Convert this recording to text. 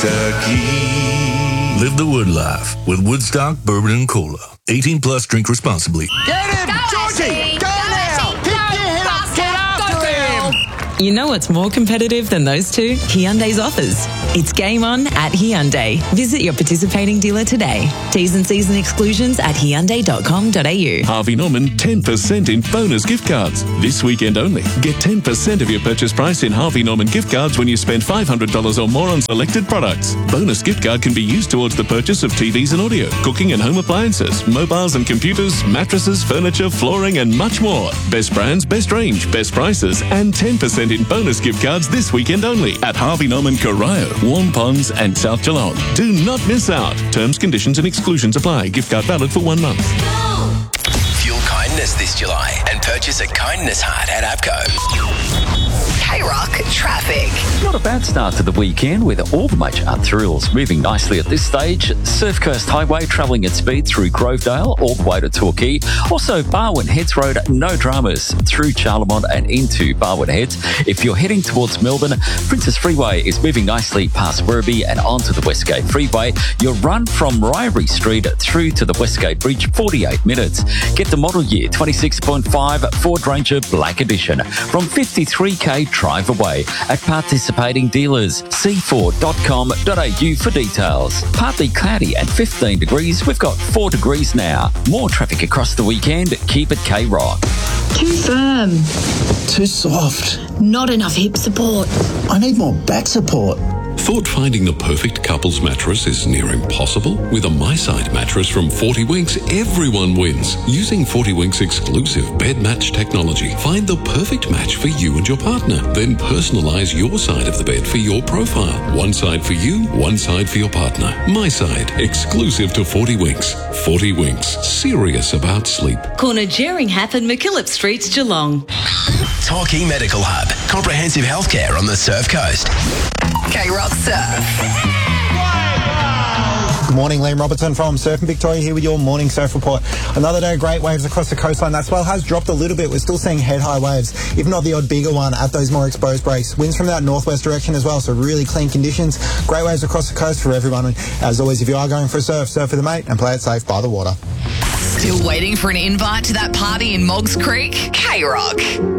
Live the Wood life with Woodstock Bourbon and Cola. 18 plus, drink responsibly. Get him! Georgie! Go now! Pick your head up! Get after him! You know what's more competitive than those two? Hyundai's offers. It's game on at Hyundai. Visit your participating dealer today. T's and C's and exclusions at Hyundai.com.au. Harvey Norman 10% in bonus gift cards. This weekend only. Get 10% of your purchase price in Harvey Norman gift cards when you spend $500 or more on selected products. Bonus gift card can be used towards the purchase of TVs and audio, cooking and home appliances, mobiles and computers, mattresses, furniture, flooring and much more. Best brands, best range, best prices and 10% in bonus gift cards this weekend only at Harvey Norman Corio, Warm Ponds and South Geelong. Do not miss out. Terms, conditions and exclusions apply. Gift card valid for 1 month. Fuel kindness this July and purchase a kindness heart at APCO. K-Rock traffic. Not a bad start to the weekend with all the major arterials moving nicely at this stage. Surf Coast Highway travelling at speed through Grovedale all the way to Torquay. Also Barwon Heads Road, no dramas through Charlemont and into Barwon Heads. If you're heading towards Melbourne, Princess Freeway is moving nicely past Werribee and onto the Westgate Freeway. Your run from Ryrie Street through to the Westgate Bridge, 48 minutes. Get the model year 26.5 Ford Ranger Black Edition from 53k drive away at participating dealers. c4.com.au for details. Partly cloudy and 15 degrees. We've got 4 degrees now. More traffic across the weekend. Keep it K-Rock. Too firm. Too soft. Not enough hip support. I need more back support. Thought finding the perfect couples mattress is near impossible? With a MySide mattress from 40 Winks, everyone wins. Using 40 Winks exclusive bed match technology, find the perfect match for you and your partner. Then personalize your side of the bed for your profile. One side for you, one side for your partner. MySide, exclusive to 40 Winks. 40 Winks, serious about sleep. Corner Jeringhap and McKillop Streets, Geelong. Torquay Medical Hub. Comprehensive healthcare on the Surf Coast. K-Rock Surf. Good morning, Liam Robertson from Surfing Victoria here with your morning surf report. Another day of great waves across the coastline. That swell has dropped a little bit. We're still seeing head-high waves, if not the odd bigger one at those more exposed breaks. Winds from that northwest direction as well, so really clean conditions. Great waves across the coast for everyone. And as always, if you are going for a surf with a mate and play it safe by the water. Still waiting for an invite to that party in Moggs Creek? K-Rock.